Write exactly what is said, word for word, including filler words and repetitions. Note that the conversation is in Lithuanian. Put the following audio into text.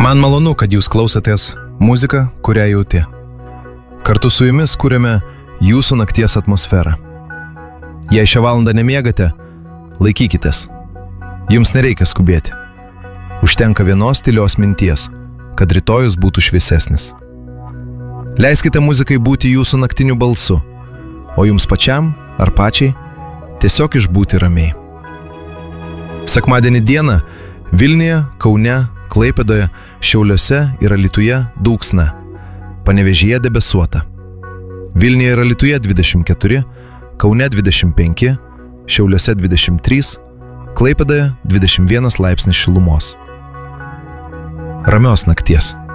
Man malonu, kad jūs klausotės muziką, kurią jauti. Kartu su jumis kuriame jūsų nakties atmosferą. Jei šią valandą nemiegate, laikykitės. Jums nereikia skubėti. Užtenka vienos tylios minties, kad rytojus būtų šviesesnis. Leiskite muzikai būti jūsų naktiniu balsu, o jums pačiam ar pačiai tiesiog išbūti ramiai. Sekmadienį dieną Vilniuje, Kaune, Klaipėdoje, Šiauliuose ir Alytuje dulksna, Panevėžyje debesuota. Vilniuje ir Alytuje dvidešimt keturi, Kaune dvidešimt penki, Šiauliuose dvidešimt trys, Klaipėdoje dvidešimt vienas laipsnis šilumos. Ramios nakties.